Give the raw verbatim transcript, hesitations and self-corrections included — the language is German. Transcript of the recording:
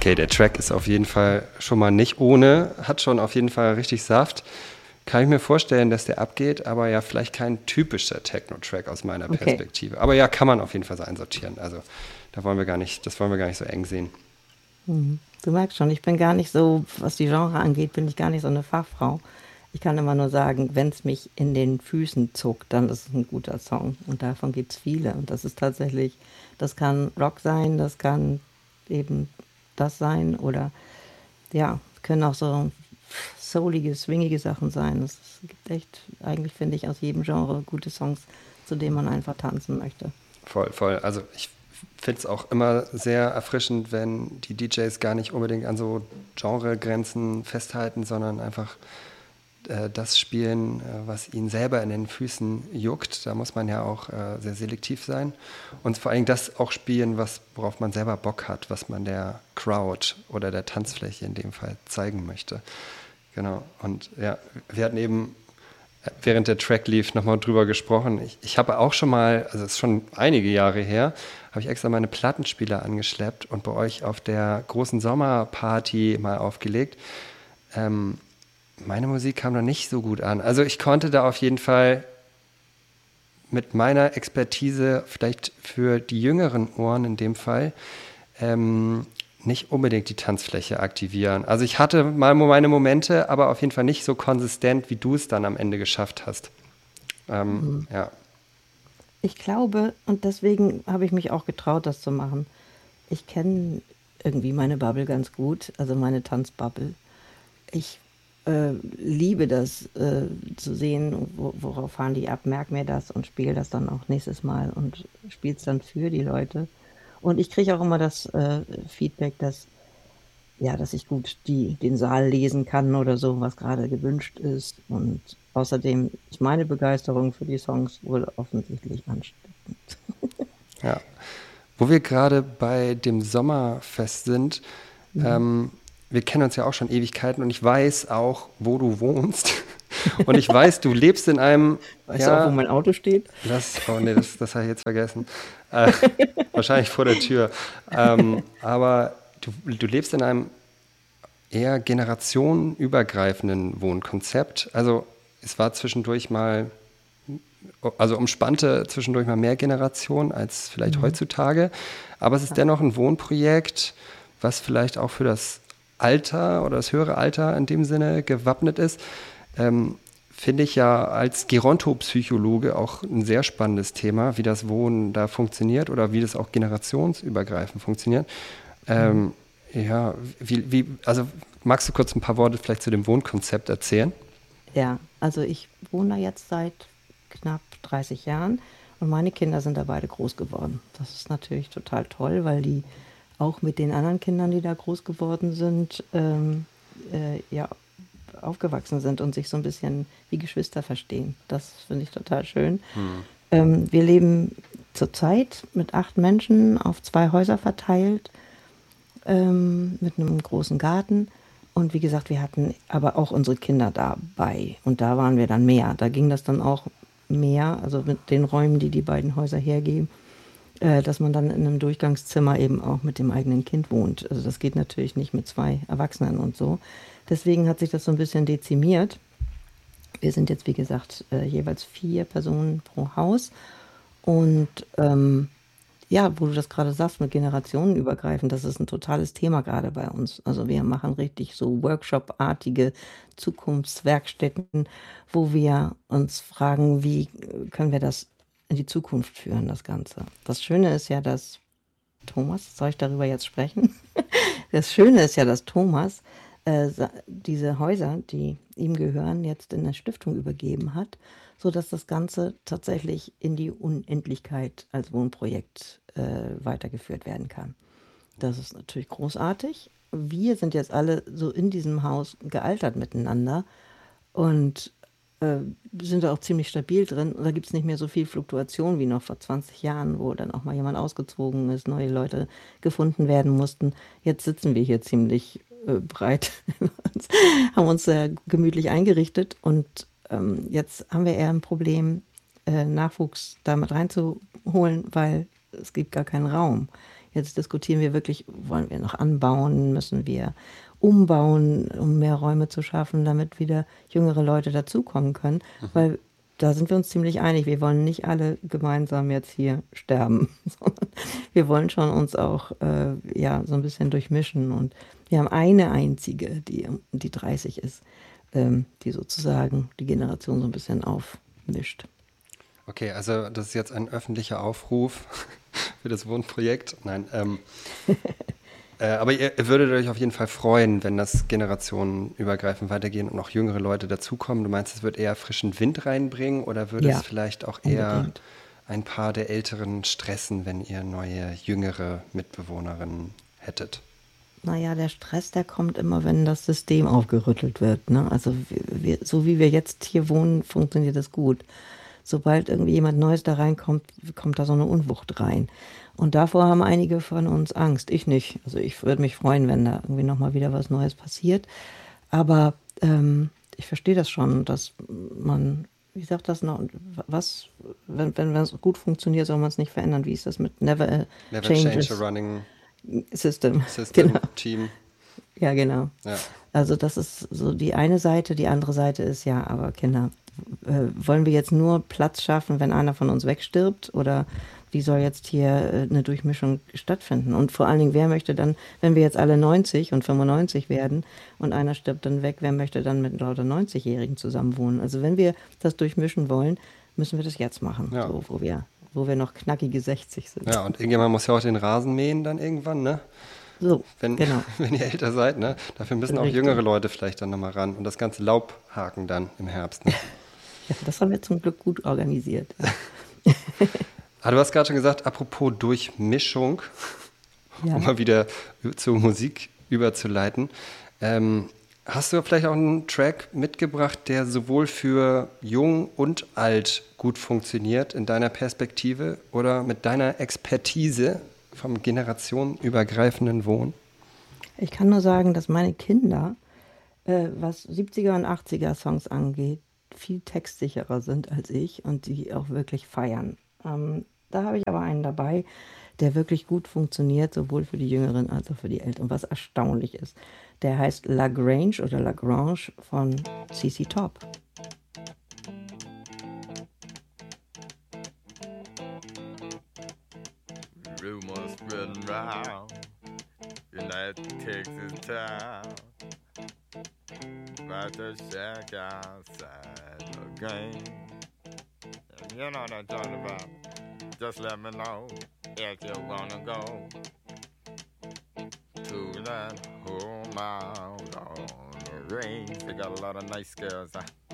Okay, der Track ist auf jeden Fall schon mal nicht ohne, hat schon auf jeden Fall richtig Saft. Kann ich mir vorstellen, dass der abgeht, aber ja, vielleicht kein typischer Techno-Track aus meiner Okay. Perspektive. Aber ja, kann man auf jeden Fall so einsortieren. Also da wollen wir gar nicht, das wollen wir gar nicht so eng sehen. Mhm. Du merkst schon, ich bin gar nicht so, was die Genre angeht, bin ich gar nicht so eine Fachfrau. Ich kann immer nur sagen, wenn es mich in den Füßen zuckt, dann ist es ein guter Song. Und davon gibt es viele. Und das ist tatsächlich, das kann Rock sein, das kann eben das sein oder ja, können auch so soulige, swingige Sachen sein. Es gibt echt, eigentlich finde ich, aus jedem Genre gute Songs, zu denen man einfach tanzen möchte. Voll, voll. Also ich finde es auch immer sehr erfrischend, wenn die D Js gar nicht unbedingt an so Genregrenzen festhalten, sondern einfach äh, das spielen, äh, was ihnen selber in den Füßen juckt. Da muss man ja auch äh, sehr selektiv sein. Und vor allem das auch spielen, was, worauf man selber Bock hat, was man der Crowd oder der Tanzfläche in dem Fall zeigen möchte. Genau. Und ja, wir hatten eben während der Track lief, nochmal drüber gesprochen. Ich, ich habe auch schon mal, also es ist schon einige Jahre her, habe ich extra meine Plattenspieler angeschleppt und bei euch auf der großen Sommerparty mal aufgelegt. Ähm, meine Musik kam da nicht so gut an. Also ich konnte da auf jeden Fall mit meiner Expertise, vielleicht für die jüngeren Ohren in dem Fall, ähm, nicht unbedingt die Tanzfläche aktivieren. Also ich hatte mal meine Momente, aber auf jeden Fall nicht so konsistent, wie du es dann am Ende geschafft hast. Ähm, Mhm. ja. Ich glaube, und deswegen habe ich mich auch getraut, das zu machen. Ich kenne irgendwie meine Bubble ganz gut, also meine Tanzbubble. Ich äh, liebe das äh, zu sehen, wo, worauf fahren die ab, merk mir das und spiele das dann auch nächstes Mal und spiele es dann für die Leute. Und ich kriege auch immer das äh, Feedback, dass, ja, dass ich gut die, den Saal lesen kann oder so, was gerade gewünscht ist. Und außerdem ist meine Begeisterung für die Songs wohl offensichtlich ansteckend. Ja. Wo wir gerade bei dem Sommerfest sind, Mhm. ähm, wir kennen uns ja auch schon Ewigkeiten und ich weiß auch, wo du wohnst. Und ich weiß, du lebst in einem, Weißt du auch, wo ja, mein Auto steht? das, oh nee, das, das habe ich jetzt vergessen. Äh, wahrscheinlich vor der Tür. Ähm, aber du, du lebst in einem eher generationenübergreifenden Wohnkonzept. Also es war zwischendurch mal, also umspannte zwischendurch mal mehr Generationen als vielleicht Mhm. heutzutage. Aber es ist Ja. dennoch ein Wohnprojekt, was vielleicht auch für das Alter oder das höhere Alter in dem Sinne gewappnet ist. Ähm, Finde ich ja als Gerontopsychologe auch ein sehr spannendes Thema, wie das Wohnen da funktioniert oder wie das auch generationsübergreifend funktioniert. Mhm. Ähm, ja, wie, wie, also magst du kurz ein paar Worte vielleicht zu dem Wohnkonzept erzählen? Ja, also ich wohne da jetzt seit knapp dreißig Jahren und meine Kinder sind da beide groß geworden. Das ist natürlich total toll, weil die auch mit den anderen Kindern, die da groß geworden sind, ähm, äh, ja, aufgewachsen sind und sich so ein bisschen wie Geschwister verstehen. Das finde ich total schön. Hm. Ähm, wir leben zurzeit mit acht Menschen auf zwei Häuser verteilt, ähm, mit einem großen Garten. Und wie gesagt, wir hatten aber auch unsere Kinder dabei. Und da waren wir dann mehr. Da ging das dann auch mehr, also mit den Räumen, die die beiden Häuser hergeben, äh, dass man dann in einem Durchgangszimmer eben auch mit dem eigenen Kind wohnt. Also das geht natürlich nicht mit zwei Erwachsenen und so. Deswegen hat sich das so ein bisschen dezimiert. Wir sind jetzt, wie gesagt, äh, jeweils vier Personen pro Haus. Und ähm, ja, wo du das gerade sagst, mit generationenübergreifend, das ist ein totales Thema gerade bei uns. Also wir machen richtig so Workshop-artige Zukunftswerkstätten, wo wir uns fragen, wie äh, können wir das in die Zukunft führen, das Ganze. Das Schöne ist ja, dass Thomas, soll ich darüber jetzt sprechen? Das Schöne ist ja, dass Thomas äh, sa- diese Häuser, die ihm gehören, jetzt in eine Stiftung übergeben hat, sodass das Ganze tatsächlich in die Unendlichkeit als Wohnprojekt äh, weitergeführt werden kann. Das ist natürlich großartig. Wir sind jetzt alle so in diesem Haus gealtert miteinander und äh, sind da auch ziemlich stabil drin. Und da gibt es nicht mehr so viel Fluktuation wie noch vor zwanzig Jahren, wo dann auch mal jemand ausgezogen ist, neue Leute gefunden werden mussten. Jetzt sitzen wir hier ziemlich äh, breit, haben uns sehr gemütlich eingerichtet und ähm, jetzt haben wir eher ein Problem, äh, Nachwuchs damit reinzuholen, weil es gibt gar keinen Raum. Jetzt diskutieren wir wirklich, wollen wir noch anbauen, müssen wir umbauen, um mehr Räume zu schaffen, damit wieder jüngere Leute dazukommen können, mhm. weil da sind wir uns ziemlich einig. Wir wollen nicht alle gemeinsam jetzt hier sterben, sondern wir wollen schon uns auch äh, ja, so ein bisschen durchmischen. Und wir haben eine einzige, die, die dreißig ist, ähm, die sozusagen die Generation so ein bisschen aufmischt. Okay, also das ist jetzt ein öffentlicher Aufruf für das Wohnprojekt. Nein, ähm, äh, aber ihr, ihr würdet euch auf jeden Fall freuen, wenn das generationenübergreifend weitergehen und noch jüngere Leute dazukommen. Du meinst, es wird eher frischen Wind reinbringen oder würde ja, es vielleicht auch eher unbedingt. Ein paar der Älteren stressen, wenn ihr neue, jüngere Mitbewohnerinnen hättet? Naja, der Stress, der kommt immer, wenn das System aufgerüttelt wird. Ne? Also wir, so wie wir jetzt hier wohnen, funktioniert das gut. Sobald irgendwie jemand Neues da reinkommt, kommt da so eine Unwucht rein. Und davor haben einige von uns Angst. Ich nicht. Also ich würde mich freuen, wenn da irgendwie nochmal wieder was Neues passiert. Aber ähm, ich verstehe das schon, dass man, wie sagt das noch, was, wenn, wenn es gut funktioniert, soll man es nicht verändern. Wie ist das mit Never, uh, Never change a running System. System, genau. Team. Ja, genau. Ja. Also das ist so die eine Seite. Die andere Seite ist ja, aber Kinder, äh, wollen wir jetzt nur Platz schaffen, wenn einer von uns wegstirbt? Oder wie soll jetzt hier äh, eine Durchmischung stattfinden? Und vor allen Dingen, wer möchte dann, wenn wir jetzt alle neunzig und fünfundneunzig werden und einer stirbt dann weg, wer möchte dann mit lauter neunzigjährigen zusammenwohnen? Also wenn wir das durchmischen wollen, müssen wir das jetzt machen, ja. so, wo wir, wo wir noch knackige sechzig sind. Ja, und irgendjemand muss ja auch den Rasen mähen dann irgendwann, ne? So, wenn, genau. wenn ihr älter seid, ne? Dafür müssen Richtig. auch jüngere Leute vielleicht dann nochmal ran und das ganze Laub haken dann im Herbst. Ne? Ja, das haben wir zum Glück gut organisiert. Ja. Ah, du hast gerade schon gesagt, apropos Durchmischung, ja. um mal wieder zur Musik überzuleiten. Ähm, hast du vielleicht auch einen Track mitgebracht, der sowohl für jung und alt gut funktioniert in deiner Perspektive oder mit deiner Expertise vom generationenübergreifenden Wohnen? Ich kann nur sagen, dass meine Kinder, äh, was siebziger und achtziger Songs angeht, viel textsicherer sind als ich und die auch wirklich feiern. Ähm, da habe ich aber einen dabei, der wirklich gut funktioniert, sowohl für die Jüngeren als auch für die Älteren, was erstaunlich ist. Der heißt La Grange oder La Grange von C C Top. Rumors spreading round United Texas town about the shack outside the game. You know what I'm talking about. Just let me know if you wanna go to that home out on the range. They got a lot of nice girls. Huh?